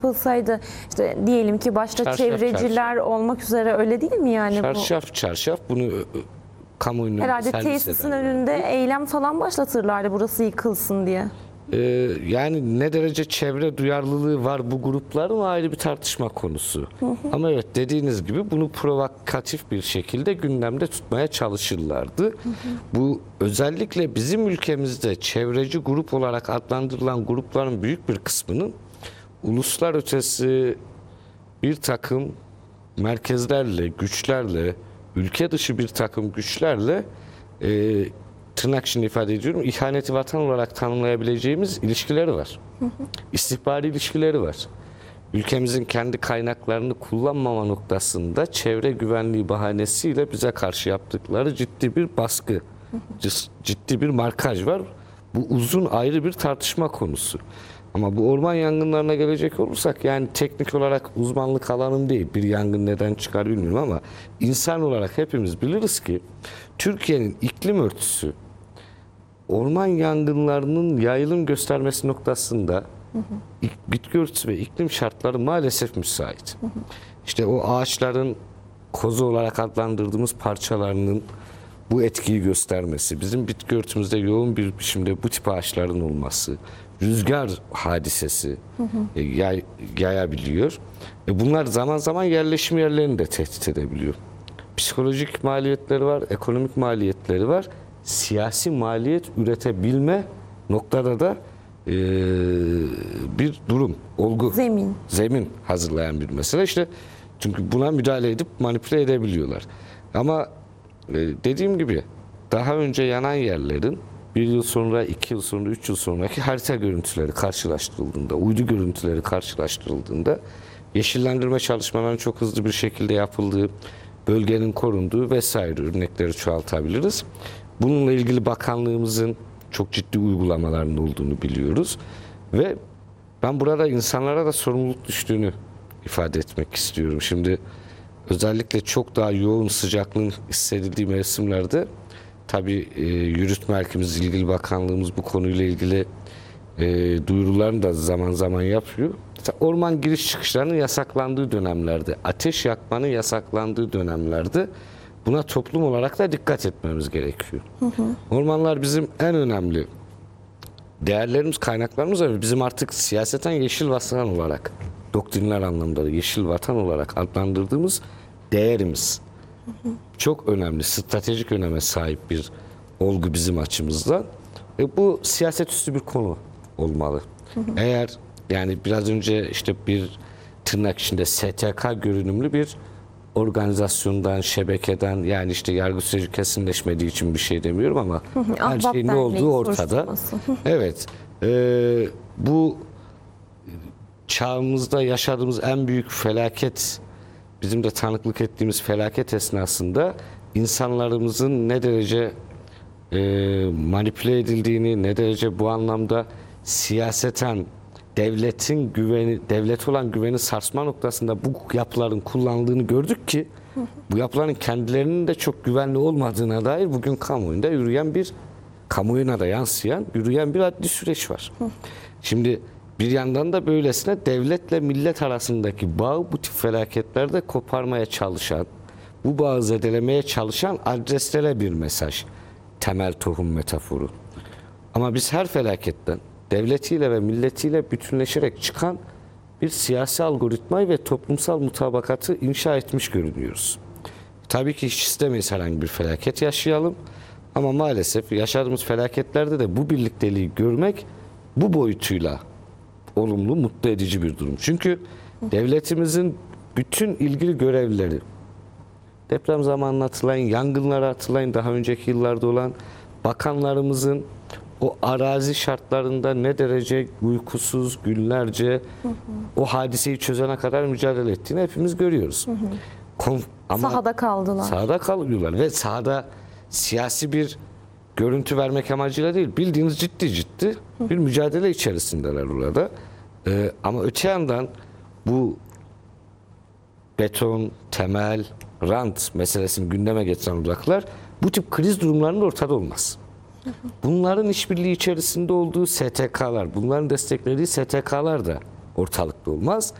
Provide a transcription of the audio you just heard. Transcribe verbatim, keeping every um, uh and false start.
yapılsaydı, işte diyelim ki başta Çarşaf, çevreciler çarşaf. olmak üzere, öyle değil mi yani bu? Çarşaf çarşaf bunu kamuoyuna Herhalde servis tesisin ederler. önünde eylem falan başlatırlardı burası yıkılsın diye. Ee, yani ne derece çevre duyarlılığı var bu grupların ayrı bir tartışma konusu. Hı hı. Ama evet, dediğiniz gibi bunu provokatif bir şekilde gündemde tutmaya çalışırlardı. Hı hı. Bu özellikle bizim ülkemizde çevreci grup olarak adlandırılan grupların büyük bir kısmının uluslar ötesi bir takım merkezlerle, güçlerle, ülke dışı bir takım güçlerle e, tırnak içinde ifade ediyorum, ihaneti vatan olarak tanımlayabileceğimiz ilişkileri var. Hı hı. İstihbari ilişkileri var. Ülkemizin kendi kaynaklarını kullanmama noktasında çevre güvenliği bahanesiyle bize karşı yaptıkları ciddi bir baskı, hı hı. ciddi bir markaj var. Bu uzun ayrı bir tartışma konusu. Ama bu orman yangınlarına gelecek olursak, yani teknik olarak uzmanlık alanım değil, bir yangın neden çıkar bilmiyorum, ama insan olarak hepimiz biliriz ki Türkiye'nin iklim örtüsü orman yangınlarının yayılım göstermesi noktasında, hı hı. bitki örtüsü ve iklim şartları maalesef müsait. Hı hı. İşte o ağaçların kozu olarak adlandırdığımız parçalarının bu etkiyi göstermesi, bizim bitki örtümüzde yoğun bir biçimde bu tip ağaçların olması, rüzgar hadisesi hı hı. Yay, yayabiliyor. E bunlar zaman zaman yerleşim yerlerini de tehdit edebiliyor. Psikolojik maliyetleri var, ekonomik maliyetleri var. Siyasi maliyet üretebilme noktada da e, bir durum, olgu. Zemin. Zemin hazırlayan bir mesele. İşte çünkü buna müdahale edip manipüle edebiliyorlar. Ama e, dediğim gibi daha önce yanan yerlerin bir yıl sonra, iki yıl sonra, üç yıl sonraki harita görüntüleri karşılaştırıldığında, uydu görüntüleri karşılaştırıldığında, yeşillendirme çalışmalarının çok hızlı bir şekilde yapıldığı, bölgenin korunduğu vesaire örnekleri çoğaltabiliriz. Bununla ilgili bakanlığımızın çok ciddi uygulamalarının olduğunu biliyoruz. Ve ben burada insanlara da sorumluluk düştüğünü ifade etmek istiyorum. Şimdi özellikle çok daha yoğun sıcaklığın hissedildiği mevsimlerde tabii e, yürütme erkimiz, ilgili bakanlığımız bu konuyla ilgili e, duyurularını da zaman zaman yapıyor. Mesela orman giriş çıkışlarının yasaklandığı dönemlerde, ateş yakmanın yasaklandığı dönemlerde buna toplum olarak da dikkat etmemiz gerekiyor. Hı hı. Ormanlar bizim en önemli değerlerimiz, kaynaklarımız ve bizim artık siyaseten yeşil vatan olarak, doktrinler anlamda yeşil vatan olarak adlandırdığımız değerimiz. Hı hı. Çok önemli, stratejik öneme sahip bir olgu bizim açımızdan. Ve bu siyaset üstü bir konu olmalı. Hı hı. Eğer yani biraz önce işte bir tırnak içinde S T K görünümlü bir organizasyondan, şebekeden, yani işte yargı süreci kesinleşmediği için bir şey demiyorum ama hı hı, her şeyin ne olduğu ortada. Evet, e, bu çağımızda yaşadığımız en büyük felaket, bizim de tanıklık ettiğimiz felaket esnasında insanlarımızın ne derece e, manipüle edildiğini, ne derece bu anlamda siyaseten devletin güveni, devlet olan güveni sarsma noktasında bu yapıların kullanıldığını gördük ki bu yapıların kendilerinin de çok güvenli olmadığına dair bugün kamuoyunda yürüyen bir, kamuoyuna da yansıyan, yürüyen bir adli süreç var. Şimdi bir yandan da böylesine devletle millet arasındaki bağı bu tip felaketlerde koparmaya çalışan, bu bağı zedelemeye çalışan adreslere bir mesaj. Temel tohum metaforu. Ama biz her felaketten devletiyle ve milletiyle bütünleşerek çıkan bir siyasi algoritmayı ve toplumsal mutabakatı inşa etmiş görünüyoruz. Tabii ki hiç istemeyiz herhangi bir felaket yaşayalım. Ama maalesef yaşadığımız felaketlerde de bu birlikteliği görmek bu boyutuyla olumlu, mutlu edici bir durum. Çünkü devletimizin bütün ilgili görevlileri, deprem zamanına hatırlayın, yangınlara hatırlayın, daha önceki yıllarda olan bakanlarımızın o arazi şartlarında ne derece uykusuz günlerce hı hı. o hadiseyi çözene kadar mücadele ettiğini hepimiz görüyoruz. Hı hı. Konf ama sahada kaldılar. Sahada kalıyorlar ve sahada siyasi bir görüntü vermek amacıyla değil, bildiğiniz ciddi ciddi hı. bir mücadele içerisindeler orada. Ee, ama öte yandan bu beton, temel, rant meselesini gündeme getiren odaklar bu tip kriz durumlarında ortada olmaz. Hı hı. Bunların işbirliği içerisinde olduğu S T K'lar, bunların desteklediği S T K'lar da ortalıkta olmaz.